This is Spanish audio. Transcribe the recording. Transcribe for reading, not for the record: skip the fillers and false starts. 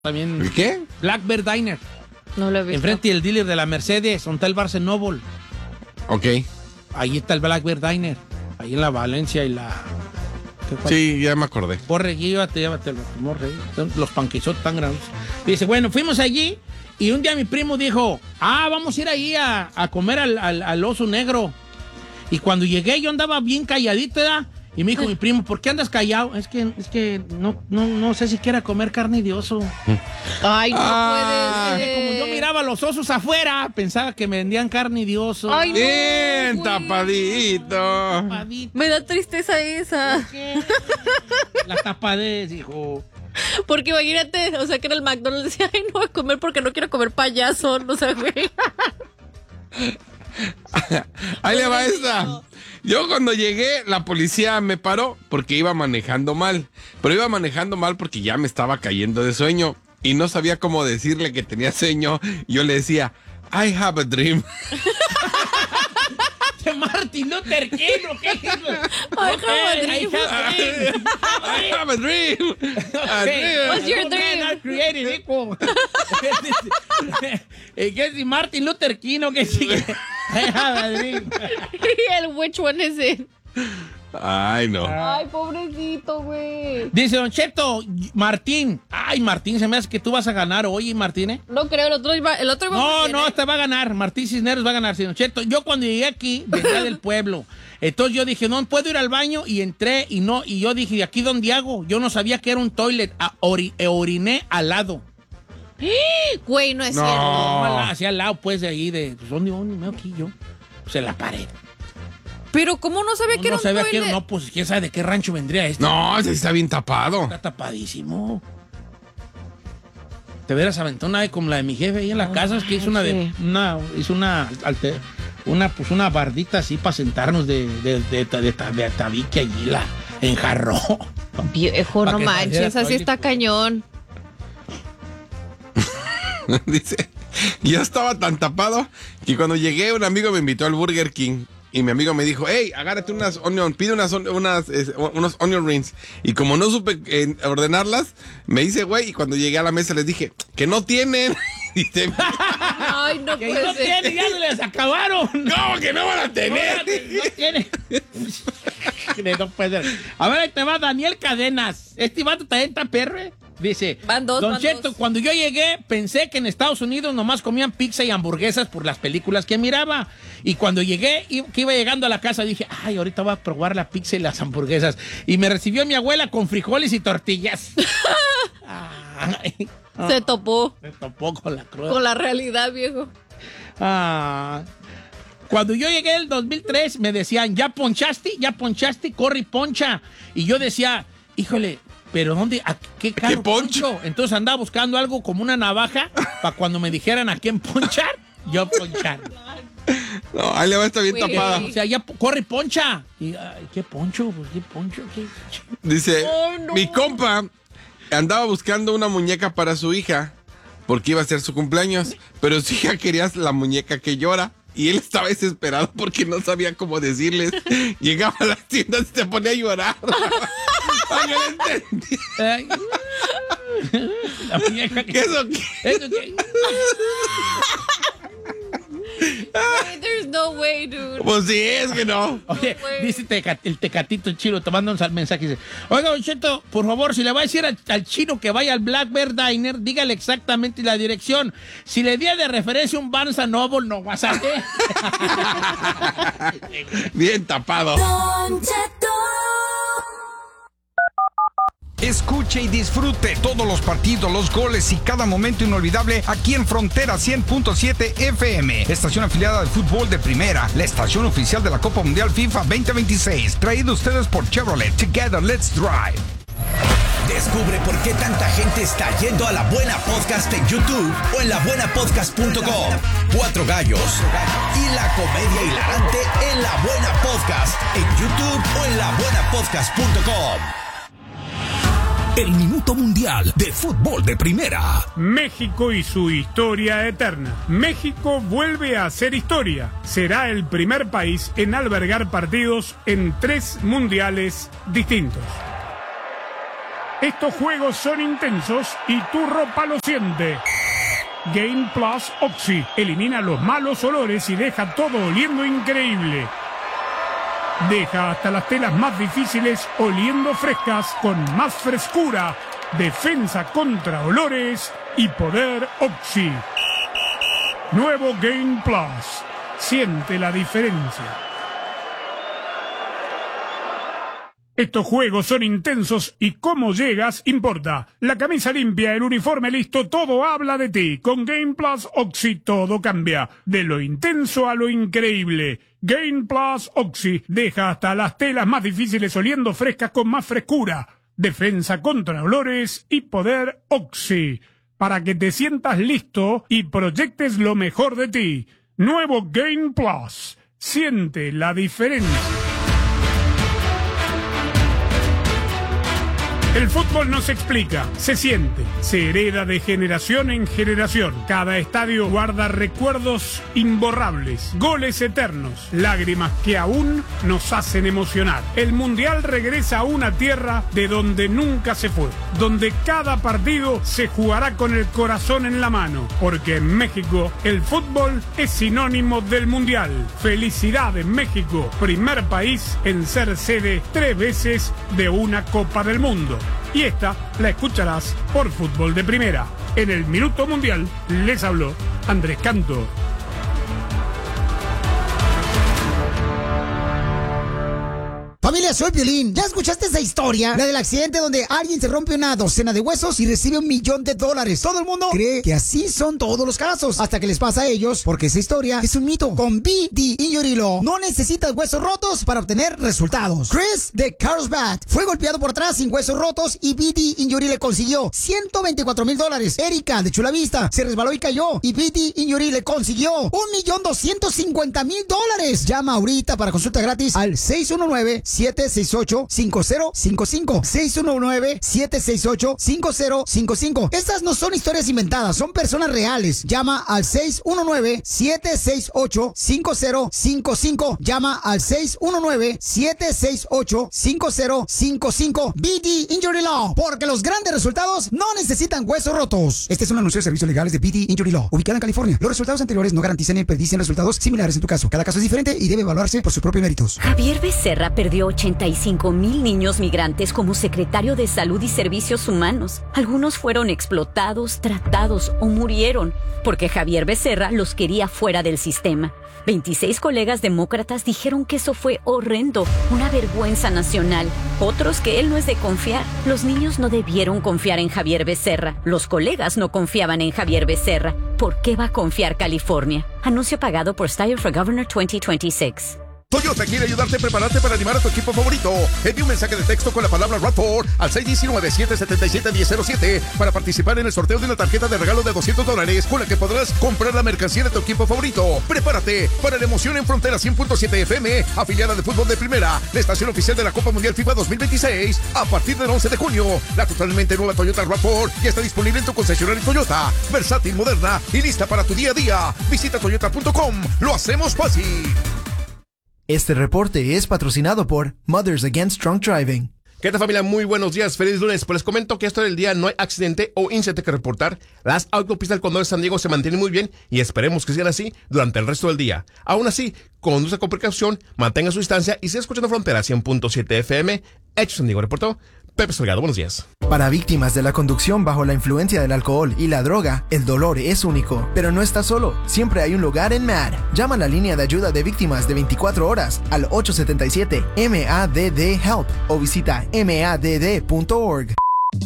También. ¿El qué? Black Bear Diner. No lo he visto. Enfrente del dealer de la Mercedes, donde está el Barnes Noble. Ok. Ahí está el Black Bear Diner. Ahí en la Valencia y la... Sí, ya me acordé. Corre, llévate morre. Los panquezotes tan grandes. Dice, bueno, fuimos allí y un día mi primo dijo, vamos a ir ahí a comer al oso negro. Y cuando llegué yo andaba bien calladito, ¿verdad? Y me dijo mi primo, ¿por qué andas callado? Es que no sé si quiera comer carne de oso. Ay, no puede ser. Como yo miraba los osos afuera, pensaba que me vendían carne de oso. Ay, no, Bien, güey. tapadito. Tapadito. Me da tristeza esa. La tapadez, hijo. Porque imagínate, o sea, que en el McDonald's decía, ay, no voy a comer porque no quiero comer payaso. O sea, güey. Ahí le va esta. Yo cuando llegué, la policía me paró porque iba manejando mal. Pero iba manejando mal porque ya me estaba cayendo de sueño. Y no sabía cómo decirle que tenía sueño. Y yo le decía, I have a dream. Martin Luther King, ¿o qué es eso? I have a dream. A dream. What's your No, dream? man, I'm created equal. ¿Qué es Martin Luther King o qué sigue? I have a dream. Y el which one is it? Ay, no. Ay, pobrecito, güey. Dice Don Cheto, Martín. Ay, Martín, se me hace que tú vas a ganar hoy, Martín, ¿eh? No creo, el otro iba No, muy bien, no, ¿eh? este va a ganar. Martín Cisneros va a ganar. Sí, Don Cheto, yo cuando llegué aquí, venía del pueblo. Entonces yo dije, no puedo ir al baño. Y entré y yo dije, ¿de aquí dónde hago? Yo no sabía que era un toilet. Oriné al lado. Güey, no es No. cierto. Hacia al lado, pues, de ahí, ¿dónde me veo aquí yo? Pues en la pared. Pero ¿cómo no sabía que era No un sabía toilet? que no, pues, ¿quién sabe de qué rancho vendría este? No, ese está bien tapado. Está tapadísimo. Te hubieras aventado una como la de mi jefe ahí en la casa, es que hizo una bardita así para sentarnos de tabique allí, la enjarró. Viejo, Pa' no que manches, saliera así está toilet. cañón. Dice, yo estaba tan tapado que cuando llegué un amigo me invitó al Burger King y mi amigo me dijo, hey, agárrate pide unos onion rings. Y como no supe ordenarlas, me hice güey y cuando llegué a la mesa les dije, que no tienen. Dice, Ay, no Que puede no ser. tiene, ya se les acabaron. ¿cómo que no van a tener? No tiene. No puede ser. A ver, ahí te va Daniel Cadenas. Este vato también está perro, ¿eh? Dice, Van dos, Don van Cheto, dos. cuando yo llegué, pensé que en Estados Unidos nomás comían pizza y hamburguesas por las películas que miraba. Y cuando llegué, que iba llegando a la casa, dije, ay, ahorita voy a probar la pizza y las hamburguesas. Y me recibió mi abuela con frijoles y tortillas. Ay, Se topó me topó con la cruda. con la realidad, viejo. Cuando yo llegué en el 2003, me decían, ¿ya ponchaste? Corre y poncha. Y yo decía, híjole, ¿pero dónde? ¿Qué carro poncho? Entonces andaba buscando algo como una navaja para cuando me dijeran a quién ponchar, yo ponchar. No, ahí le va a estar bien Güey. tapada. O sea, ya corre y poncha. Y, ay, ¿qué poncho? Pues, ¿qué poncho? ¿Qué? Dice, Oh, no. mi compa andaba buscando una muñeca para su hija porque iba a ser su cumpleaños, pero su hija quería la muñeca que llora y él estaba desesperado porque no sabía cómo decirles. Llegaba a las tiendas y se ponía a llorar. Ay, yo no entendí. Ay, la muñeca que... ¿Qué es eso? Eso que... Hey, there's no way, dude. Pues sí, es que no. Oye, güey. dice el tecatito chino, te manda un mensaje. Dice, oiga, Don Cheto, por favor, si le va a decir al chino que vaya al Black Bear Diner, dígale exactamente la dirección. Si le di de referencia un Barnes Noble, no vas a hacer. Bien tapado. Don Cheto. Escuche y disfrute todos los partidos, los goles y cada momento inolvidable aquí en Frontera 100.7 FM, estación afiliada del fútbol de primera, la estación oficial de la Copa Mundial FIFA 2026, traído a ustedes por Chevrolet. Together, let's drive. Descubre por qué tanta gente está yendo a La Buena Podcast en YouTube o en labuenapodcast.com. Cuatro gallos y la comedia hilarante en La Buena Podcast en YouTube o en labuenapodcast.com. El Minuto Mundial de Fútbol de Primera. México y su historia eterna. México vuelve a hacer historia. Será el primer país en albergar partidos en 3 mundiales distintos. Estos juegos son intensos y tu ropa lo siente. Game Plus Oxy elimina los malos olores y deja todo oliendo increíble. Deja hasta las telas más difíciles oliendo frescas con más frescura, defensa contra olores y poder Oxy. Nuevo Game Plus. Siente la diferencia. Estos juegos son intensos y cómo llegas importa. La camisa limpia, el uniforme listo, todo habla de ti. Con Game Plus Oxy todo cambia. De lo intenso a lo increíble. Game Plus Oxy deja hasta las telas más difíciles oliendo frescas con más frescura. Defensa contra olores y poder Oxy. Para que te sientas listo y proyectes lo mejor de ti. Nuevo Game Plus. Siente la diferencia. El fútbol no se explica, se siente, se hereda de generación en generación. Cada estadio guarda recuerdos imborrables, goles eternos, lágrimas que aún nos hacen emocionar. El Mundial regresa a una tierra de donde nunca se fue, donde cada partido se jugará con el corazón en la mano, porque en México el fútbol es sinónimo del Mundial. Felicidades México, primer país en ser sede 3 veces de una Copa del Mundo. Y esta la escucharás por Fútbol de Primera. En el Minuto Mundial les habló Andrés Canto. Familia, soy Piolín. ¿Ya escuchaste esa historia? La del accidente donde alguien se rompe una docena de huesos y recibe $1 millón. Todo el mundo cree que así son todos los casos, hasta que les pasa a ellos, porque esa historia es un mito. Con BD Injury Law no necesitas huesos rotos para obtener resultados. Chris de Carlsbad fue golpeado por atrás sin huesos rotos y BD Injury le consiguió $124,000. Erika de Chula Vista se resbaló y cayó y BD Injury le consiguió $1,250,000. Llama ahorita para consulta gratis al 619-768-5055. 619-768-5055. Estas no son historias inventadas, son personas reales. Llama al 619-768-5055. Llama al 619-768-5055. BD Injury Law, porque los grandes resultados no necesitan huesos rotos. Este es un anuncio de servicios legales de BD Injury Law, ubicada en California. Los resultados anteriores no garantizan ni predicen resultados similares en tu caso. Cada caso es diferente y debe evaluarse por sus propios méritos. Javier Becerra perdió 85,000 niños migrantes como secretario de Salud y Servicios Humanos. Algunos fueron explotados, tratados o murieron porque Javier Becerra los quería fuera del sistema. 26 colegas demócratas dijeron que eso fue horrendo, una vergüenza nacional. Otros que él no es de confiar. Los niños no debieron confiar en Javier Becerra. Los colegas no confiaban en Javier Becerra. ¿Por qué va a confiar California? Anuncio pagado por Steyer for Governor 2026. Toyota quiere ayudarte a prepararte para animar a tu equipo favorito. Envía un mensaje de texto con la palabra RAV4 al 619-777-1007 para participar en el sorteo de una tarjeta de regalo de $200 con la que podrás comprar la mercancía de tu equipo favorito. Prepárate para la emoción en Frontera 100.7 FM, afiliada de Fútbol de Primera, la estación oficial de la Copa Mundial FIFA 2026, a partir del 11 de junio. La totalmente nueva Toyota RAV4 ya está disponible en tu concesionario Toyota. Versátil, moderna y lista para tu día a día. Visita toyota.com. Lo hacemos fácil. Este reporte es patrocinado por Mothers Against Drunk Driving. ¿Qué tal, familia? Muy buenos días, feliz lunes. Pues les comento que esto del día no hay accidente o incidente que reportar. Las autopistas del condado de San Diego se mantienen muy bien y esperemos que sigan así durante el resto del día. Aún así, conduce con precaución, mantenga su distancia y siga escuchando Frontera 100.7 FM. Hecho San Diego, reportó Pepe Salgado. Buenos días. Para víctimas de la conducción bajo la influencia del alcohol y la droga, el dolor es único. Pero no estás solo. Siempre hay un lugar en MADD. Llama a la línea de ayuda de víctimas de 24 horas al 877-MADD-HELP o visita madd.org.